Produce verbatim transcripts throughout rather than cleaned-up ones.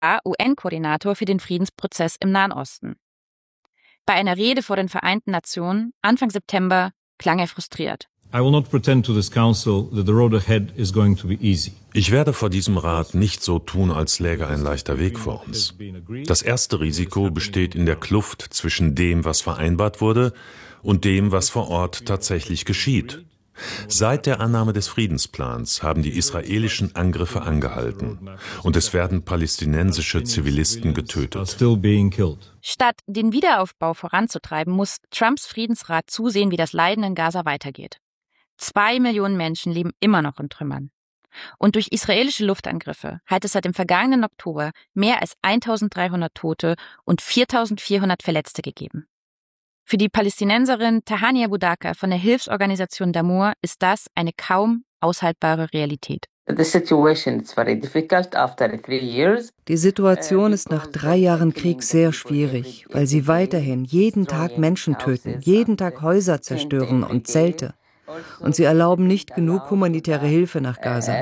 U N-Koordinator für den Friedensprozess im Nahen Osten. Bei einer Rede vor den Vereinten Nationen Anfang September klang er frustriert. I will not pretend to this council that the road ahead is going to be easy. Ich werde vor diesem Rat nicht so tun, als läge ein leichter Weg vor uns. Das erste Risiko besteht in der Kluft zwischen dem, was vereinbart wurde, und dem, was vor Ort tatsächlich geschieht. Seit der Annahme des Friedensplans haben die israelischen Angriffe angehalten und es werden palästinensische Zivilisten getötet. Statt den Wiederaufbau voranzutreiben, muss Trumps Friedensrat zusehen, wie das Leiden in Gaza weitergeht. Zwei Millionen Menschen leben immer noch in Trümmern. Und durch israelische Luftangriffe hat es seit dem vergangenen Oktober mehr als eintausenddreihundert Tote und viertausendvierhundert Verletzte gegeben. Für die Palästinenserin Tahania Budaka von der Hilfsorganisation Damour ist das eine kaum aushaltbare Realität. Die Situation ist nach drei Jahren Krieg sehr schwierig, weil sie weiterhin jeden Tag Menschen töten, jeden Tag Häuser zerstören und Zelte. Und sie erlauben nicht genug humanitäre Hilfe nach Gaza.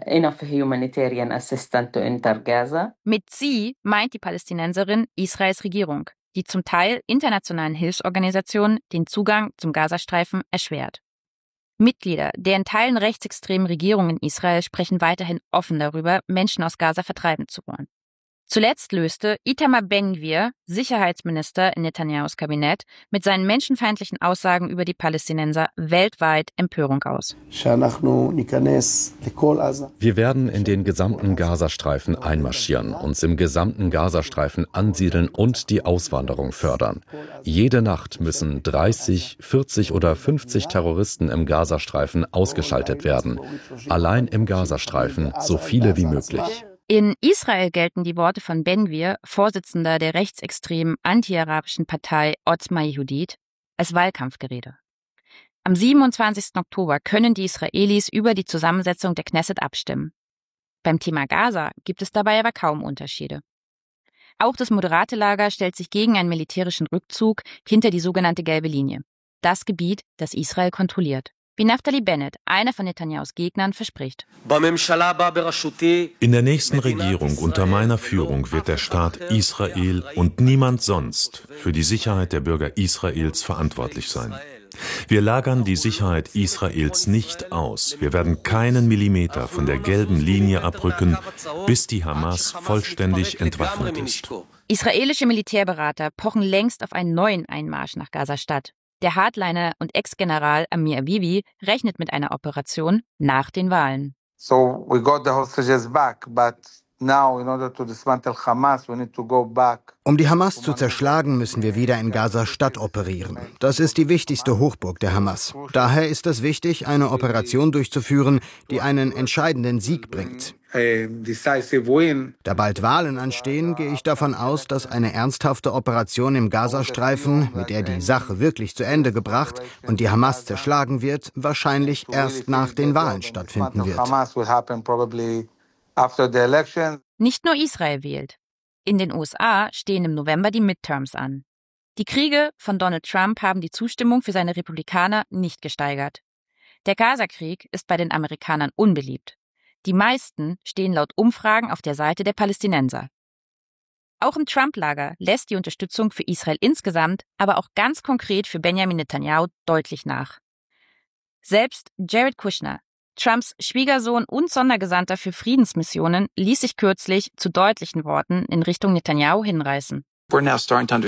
Mit sie meint die Palästinenserin Israels Regierung, die zum Teil internationalen Hilfsorganisationen den Zugang zum Gazastreifen erschwert. Mitglieder der in Teilen rechtsextremen Regierungen in Israel sprechen weiterhin offen darüber, Menschen aus Gaza vertreiben zu wollen. Zuletzt löste Itamar Ben-Gvir, Sicherheitsminister in Netanyahus Kabinett, mit seinen menschenfeindlichen Aussagen über die Palästinenser weltweit Empörung aus. Wir werden in den gesamten Gazastreifen einmarschieren, uns im gesamten Gazastreifen ansiedeln und die Auswanderung fördern. Jede Nacht müssen dreißig, vierzig oder fünfzig Terroristen im Gazastreifen ausgeschaltet werden. Allein im Gazastreifen so viele wie möglich. In Israel gelten die Worte von Ben-Gvir, Vorsitzender der rechtsextremen anti-arabischen Partei Otzma Yehudit, als Wahlkampfgerede. Am siebenundzwanzigsten Oktober können die Israelis über die Zusammensetzung der Knesset abstimmen. Beim Thema Gaza gibt es dabei aber kaum Unterschiede. Auch das moderate Lager stellt sich gegen einen militärischen Rückzug hinter die sogenannte gelbe Linie, das Gebiet, das Israel kontrolliert. Wie Naftali Bennett, einer von Netanyahus Gegnern, verspricht. In der nächsten Regierung unter meiner Führung wird der Staat Israel und niemand sonst für die Sicherheit der Bürger Israels verantwortlich sein. Wir lagern die Sicherheit Israels nicht aus. Wir werden keinen Millimeter von der gelben Linie abrücken, bis die Hamas vollständig entwaffnet ist. Israelische Militärberater pochen längst auf einen neuen Einmarsch nach Gaza-Stadt. Der Hardliner und Ex-General Amir Bibi rechnet mit einer Operation nach den Wahlen. So we got the hostages back, but now in order to dismantle Hamas, we need to go back. Um die Hamas zu zerschlagen, müssen wir wieder in Gaza-Stadt operieren. Das ist die wichtigste Hochburg der Hamas. Daher ist es wichtig, eine Operation durchzuführen, die einen entscheidenden Sieg bringt. Da bald Wahlen anstehen, gehe ich davon aus, dass eine ernsthafte Operation im Gazastreifen, mit der die Sache wirklich zu Ende gebracht und die Hamas zerschlagen wird, wahrscheinlich erst nach den Wahlen stattfinden wird. Nicht nur Israel wählt. In den U S A stehen im November die Midterms an. Die Kriege von Donald Trump haben die Zustimmung für seine Republikaner nicht gesteigert. Der Gaza-Krieg ist bei den Amerikanern unbeliebt. Die meisten stehen laut Umfragen auf der Seite der Palästinenser. Auch im Trump-Lager lässt die Unterstützung für Israel insgesamt, aber auch ganz konkret für Benjamin Netanyahu deutlich nach. Selbst Jared Kushner, Trumps Schwiegersohn und Sondergesandter für Friedensmissionen, ließ sich kürzlich zu deutlichen Worten in Richtung Netanyahu hinreißen. Wir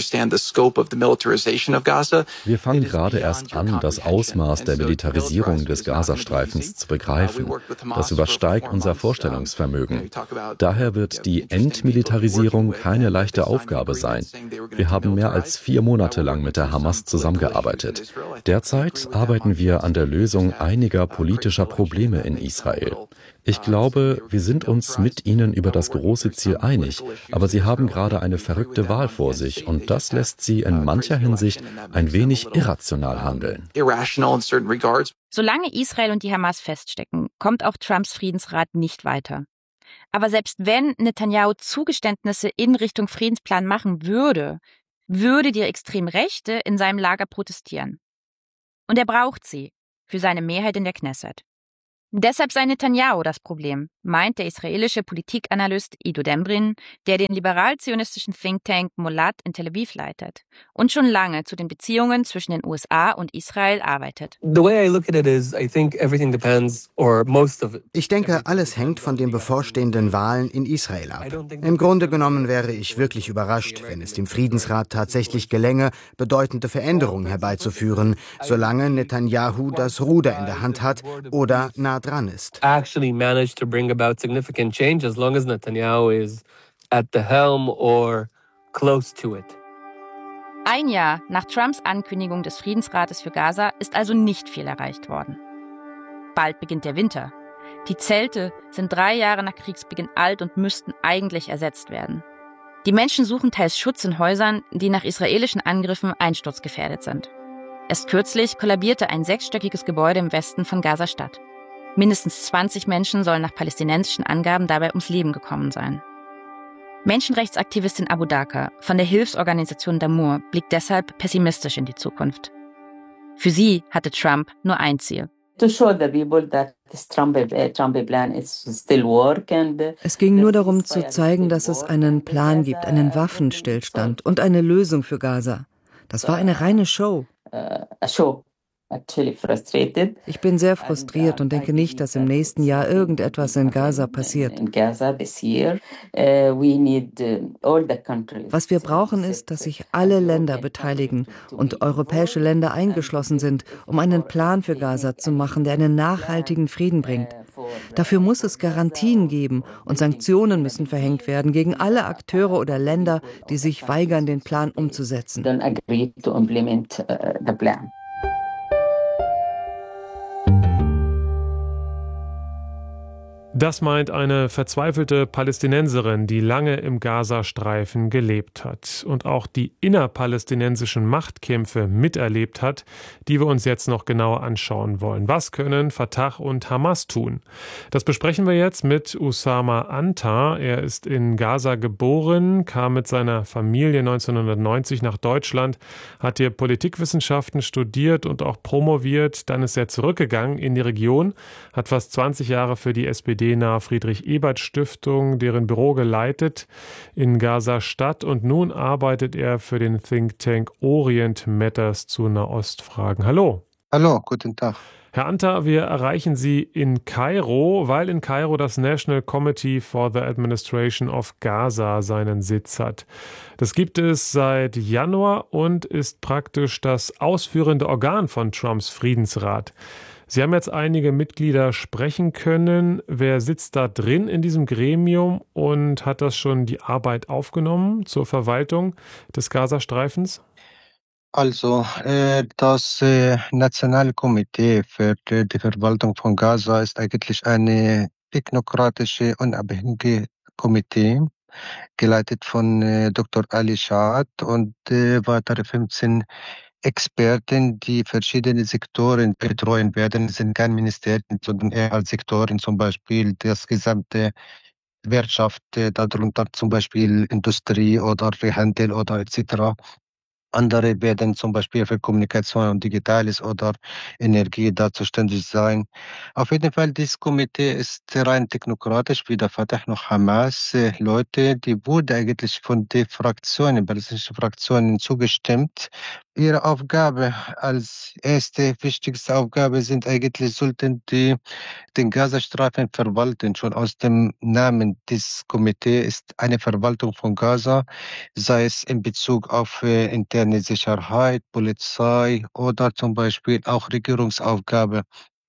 fangen gerade erst an, das Ausmaß der Militarisierung des Gazastreifens zu begreifen. Das übersteigt unser Vorstellungsvermögen. Daher wird die Entmilitarisierung keine leichte Aufgabe sein. Wir haben mehr als vier Monate lang mit der Hamas zusammengearbeitet. Derzeit arbeiten wir an der Lösung einiger politischer Probleme in Israel. Ich glaube, wir sind uns mit ihnen über das große Ziel einig, aber sie haben gerade eine verrückte Wahl vor sich und das lässt sie in mancher Hinsicht ein wenig irrational handeln. Solange Israel und die Hamas feststecken, kommt auch Trumps Friedensrat nicht weiter. Aber selbst wenn Netanyahu Zugeständnisse in Richtung Friedensplan machen würde, würde die extreme Rechte in seinem Lager protestieren. Und er braucht sie für seine Mehrheit in der Knesset. Deshalb sei Netanyahu das Problem, meint der israelische Politikanalyst Ido Dembrin, der den liberal-zionistischen Think Tank Molat in Tel Aviv leitet und schon lange zu den Beziehungen zwischen den U S A und Israel arbeitet. Ich denke, alles hängt von den bevorstehenden Wahlen in Israel ab. Im Grunde genommen wäre ich wirklich überrascht, wenn es dem Friedensrat tatsächlich gelänge, bedeutende Veränderungen herbeizuführen, solange Netanyahu das Ruder in der Hand hat oder nah dran ist. Actually managed to bring about significant change as long as Netanyahu is at the helm or close to it. Ein Jahr nach Trumps Ankündigung des Friedensrates für Gaza ist also nicht viel erreicht worden. Bald beginnt der Winter. Die Zelte sind drei Jahre nach Kriegsbeginn alt und müssten eigentlich ersetzt werden. Die Menschen suchen teils Schutz in Häusern, die nach israelischen Angriffen einsturzgefährdet sind. Erst kürzlich kollabierte ein sechsstöckiges Gebäude im Westen von Gaza-Stadt. Mindestens zwanzig Menschen sollen nach palästinensischen Angaben dabei ums Leben gekommen sein. Menschenrechtsaktivistin Abu Dhaka von der Hilfsorganisation Damour blickt deshalb pessimistisch in die Zukunft. Für sie hatte Trump nur ein Ziel. Es ging nur darum zu zeigen, dass es einen Plan gibt, einen Waffenstillstand und eine Lösung für Gaza. Das war eine reine Show. Ich bin sehr frustriert und denke nicht, dass im nächsten Jahr irgendetwas in Gaza passiert. Was wir brauchen ist, dass sich alle Länder beteiligen und europäische Länder eingeschlossen sind, um einen Plan für Gaza zu machen, der einen nachhaltigen Frieden bringt. Dafür muss es Garantien geben und Sanktionen müssen verhängt werden gegen alle Akteure oder Länder, die sich weigern, den Plan umzusetzen. Das meint eine verzweifelte Palästinenserin, die lange im Gazastreifen gelebt hat und auch die innerpalästinensischen Machtkämpfe miterlebt hat, die wir uns jetzt noch genauer anschauen wollen. Was können Fatah und Hamas tun? Das besprechen wir jetzt mit Usama Antar. Er ist in Gaza geboren, kam mit seiner Familie neunzehnhundertneunzig nach Deutschland, hat hier Politikwissenschaften studiert und auch promoviert. Dann ist er zurückgegangen in die Region, hat fast zwanzig Jahre für die S P D nahe Friedrich-Ebert-Stiftung, deren Büro geleitet in Gaza-Stadt, und nun arbeitet er für den Think Tank Orient Matters zu Nahostfragen. Hallo. Hallo, guten Tag. Herr Antar, wir erreichen Sie in Kairo, weil in Kairo das National Committee for the Administration of Gaza seinen Sitz hat. Das gibt es seit Januar und ist praktisch das ausführende Organ von Trumps Friedensrat. Sie haben jetzt einige Mitglieder sprechen können. Wer sitzt da drin in diesem Gremium und hat das schon die Arbeit aufgenommen zur Verwaltung des Gazastreifens? Also, äh, das äh, Nationale Komitee für die, die Verwaltung von Gaza ist eigentlich eine technokratische, unabhängige Komitee, geleitet von äh, Doktor Ali Shahad und äh, weitere fünfzehn Experten, die verschiedene Sektoren betreuen werden. Es sind keine Ministerien, sondern eher als Sektoren, zum Beispiel das gesamte Wirtschaft, äh, darunter zum Beispiel Industrie oder Handel oder et cetera. Andere werden zum Beispiel für Kommunikation und Digitales oder Energie da zuständig sein. Auf jeden Fall, dieses Komitee ist rein technokratisch, weder Fatah noch Hamas. Äh, Leute, die wurde eigentlich von den Fraktionen, palästinensischen Fraktionen zugestimmt. Ihre Aufgabe als erste, wichtigste Aufgabe sind eigentlich, sollten die den Gazastreifen verwalten. Schon aus dem Namen des Komitees ist eine Verwaltung von Gaza, sei es in Bezug auf äh, interne Sicherheit, Polizei oder zum Beispiel auch Regierungsaufgabe.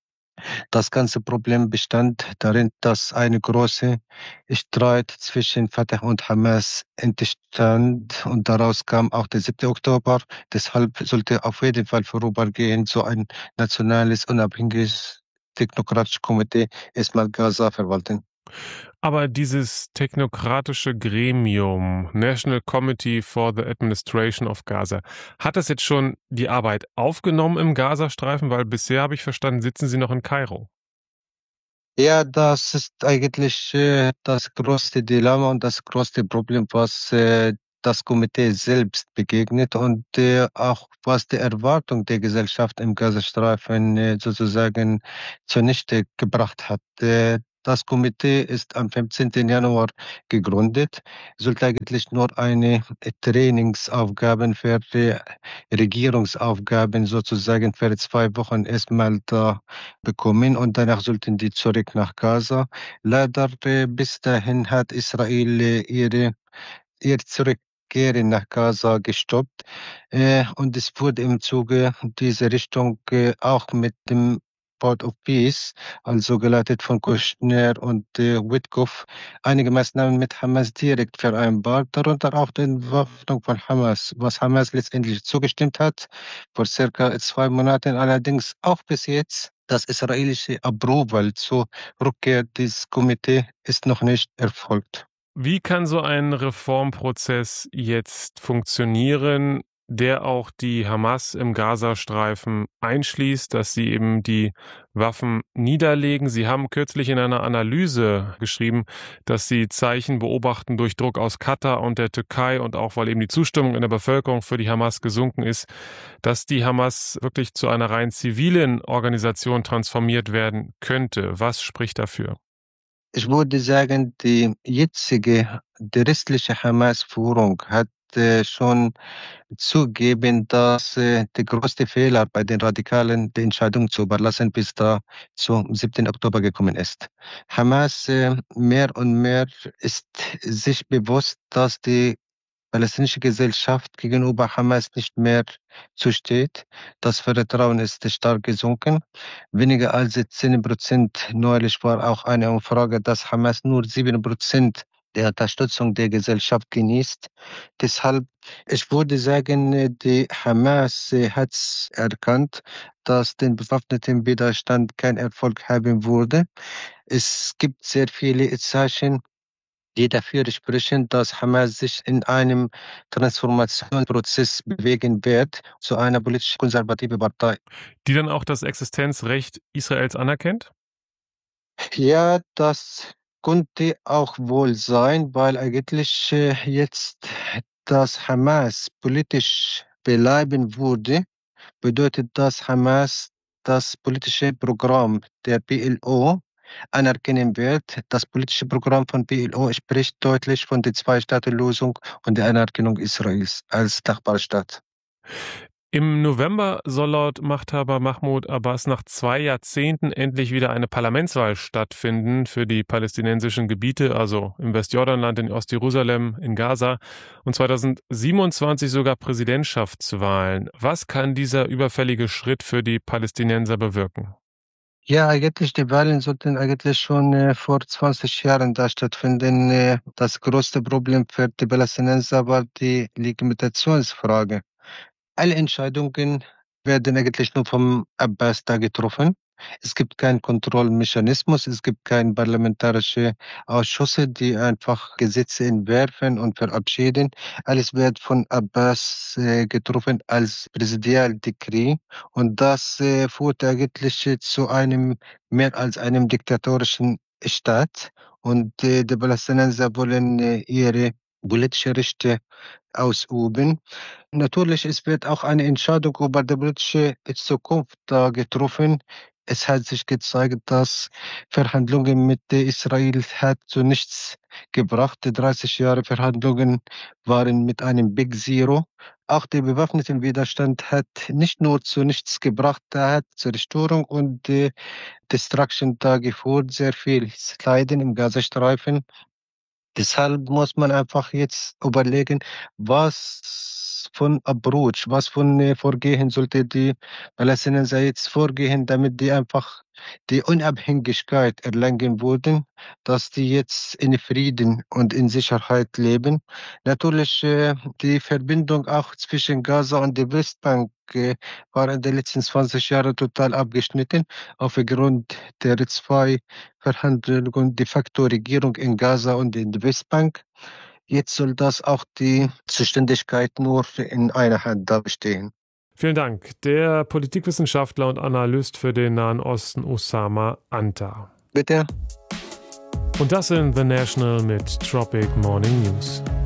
Das ganze Problem bestand darin, dass eine große Streit zwischen Fatah und Hamas entstand und daraus kam auch der siebte Oktober. Deshalb sollte auf jeden Fall vorübergehend so ein nationales, unabhängiges technokratisches Komitee erstmal Gaza verwalten. Aber dieses technokratische Gremium, National Committee for the Administration of Gaza, hat das jetzt schon die Arbeit aufgenommen im Gazastreifen? Weil bisher, habe ich verstanden, sitzen Sie noch in Kairo. Ja, das ist eigentlich äh, das größte Dilemma und das größte Problem, was äh, das Komitee selbst begegnet und äh, auch was die Erwartung der Gesellschaft im Gazastreifen äh, sozusagen zunichte gebracht hat. Äh, Das Komitee ist am fünfzehnten Januar gegründet, sollte eigentlich nur eine Trainingsaufgaben für die Regierungsaufgaben sozusagen für zwei Wochen erstmal da bekommen und danach sollten die zurück nach Gaza. Leider äh, bis dahin hat Israel äh, ihre ihr Zurückkehren nach Gaza gestoppt äh, und es wurde im Zuge dieser Richtung äh, auch mit dem Port of Peace, also geleitet von Kushner und äh, Witkoff, einige Maßnahmen mit Hamas direkt vereinbart, darunter auch die Entwaffnung von Hamas, was Hamas letztendlich zugestimmt hat, vor circa zwei Monaten, allerdings auch bis jetzt. Das israelische Approval zur Rückkehr dieses Komitees ist noch nicht erfolgt. Wie kann so ein Reformprozess jetzt funktionieren, der auch die Hamas im Gazastreifen einschließt, dass sie eben die Waffen niederlegen? Sie haben kürzlich in einer Analyse geschrieben, dass sie Zeichen beobachten durch Druck aus Katar und der Türkei und auch, weil eben die Zustimmung in der Bevölkerung für die Hamas gesunken ist, dass die Hamas wirklich zu einer rein zivilen Organisation transformiert werden könnte. Was spricht dafür? Ich würde sagen, die jetzige, die restliche Hamas-Führung hat äh, schon zugegeben, dass äh, der größte Fehler bei den Radikalen die Entscheidung zu überlassen bis da zum siebten Oktober gekommen ist. Hamas äh, mehr und mehr ist sich bewusst, dass die palästinensische Gesellschaft gegenüber Hamas nicht mehr zusteht. Das Vertrauen ist stark gesunken. Weniger als zehn Prozent. Neulich war auch eine Umfrage, dass Hamas nur sieben Prozent der Unterstützung der Gesellschaft genießt. Deshalb, ich würde sagen, die Hamas hat erkannt, dass den bewaffneten Widerstand keinen Erfolg haben würde. Es gibt sehr viele Zeichen, die dafür sprechen, dass Hamas sich in einem Transformationsprozess bewegen wird zu einer politisch konservativen Partei. Die dann auch das Existenzrecht Israels anerkennt? Ja, das könnte auch wohl sein, weil eigentlich äh, jetzt das Hamas politisch bleiben würde, bedeutet das Hamas das politische Programm der P L O anerkennen wird. Das politische Programm von P L O spricht deutlich von der Zwei-Staaten-Lösung und der Anerkennung Israels als Nachbarstaat. Im November soll laut Machthaber Mahmoud Abbas nach zwei Jahrzehnten endlich wieder eine Parlamentswahl stattfinden für die palästinensischen Gebiete, also im Westjordanland, in Ostjerusalem, in Gaza und zweitausendsiebenundzwanzig sogar Präsidentschaftswahlen. Was kann dieser überfällige Schritt für die Palästinenser bewirken? Ja, eigentlich, die Wahlen sollten eigentlich schon äh, vor zwanzig Jahren da stattfinden. Äh, das größte Problem für die Palästinenser war die Legitimationsfrage. Alle Entscheidungen werden eigentlich nur vom Abbas da getroffen. Es gibt keinen Kontrollmechanismus, es gibt keine parlamentarische Ausschüsse, die einfach Gesetze entwerfen und verabschieden. Alles wird von Abbas äh, getroffen als Präsidialdekret und das äh, führt eigentlich zu einem mehr als einem diktatorischen Staat und äh, die Palästinenser wollen äh, ihre politische Rechte ausüben. Natürlich, es wird auch eine Entscheidung über die politische Zukunft da getroffen. Es hat sich gezeigt, dass Verhandlungen mit Israel hat zu nichts gebracht. Die dreißig Jahre Verhandlungen waren mit einem Big Zero. Auch der bewaffnete Widerstand hat nicht nur zu nichts gebracht, er hat Zerstörung und äh, Destruction da geführt, sehr viel Leiden im Gazastreifen. Deshalb muss man einfach jetzt überlegen, was von Approach, was von äh, Vorgehen sollte die Palästinenser jetzt vorgehen, damit die einfach die Unabhängigkeit erlangen würden, dass die jetzt in Frieden und in Sicherheit leben. Natürlich äh, die Verbindung auch zwischen Gaza und der Westbank äh, war in den letzten zwanzig Jahren total abgeschnitten, aufgrund der zwei Verhandlungen de facto Regierung in Gaza und in der Westbank. Jetzt soll das auch die Zuständigkeit nur in einer Hand da bestehen. Vielen Dank. Der Politikwissenschaftler und Analyst für den Nahen Osten Osama Anta. Bitte. Und das in The National mit Tropic Morning News.